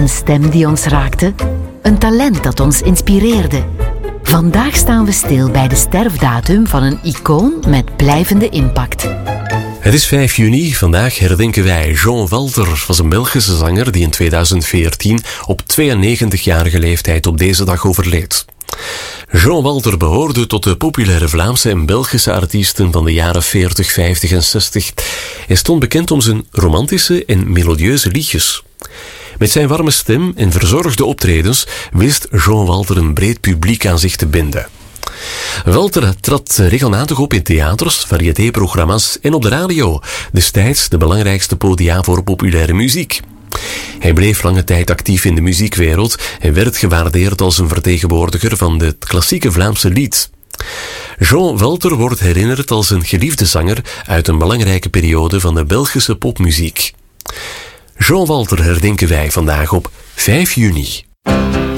een stem die ons raakte, een talent dat ons inspireerde. Vandaag staan we stil bij de sterfdatum van een icoon met blijvende impact. Het is 5 juni. Vandaag herdenken wij Jean Walter, was een Belgische zanger die in 2014 op 92-jarige leeftijd op deze dag overleed. Jean Walter behoorde tot de populaire Vlaamse en Belgische artiesten van de jaren 40, 50 en 60. Hij stond bekend om zijn romantische en melodieuze liedjes. Met zijn warme stem en verzorgde optredens wist Jean Walter een breed publiek aan zich te binden. Walter trad regelmatig op in theaters, variétéprogramma's en op de radio, destijds de belangrijkste podia voor populaire muziek. Hij bleef lange tijd actief in de muziekwereld en werd gewaardeerd als een vertegenwoordiger van het klassieke Vlaamse lied. Jean Walter wordt herinnerd als een geliefde zanger uit een belangrijke periode van de Belgische popmuziek. Jean Walter herdenken wij vandaag op 5 juni.